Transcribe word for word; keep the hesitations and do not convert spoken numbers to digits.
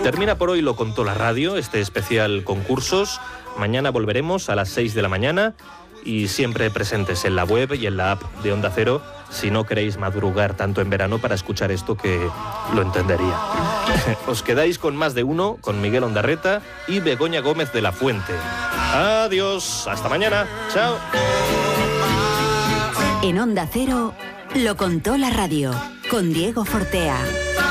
Termina por hoy Lo Contó la Radio, este especial concursos. Mañana volveremos a las seis de la mañana y siempre presentes en la web y en la app de Onda Cero si no queréis madrugar tanto en verano para escuchar esto, que lo entendería. Os quedáis con Más de Uno, con Miguel Ondarreta y Begoña Gómez de la Fuente. Adiós, hasta mañana, chao. En Onda Cero, Lo Contó la Radio, con Diego Fortea.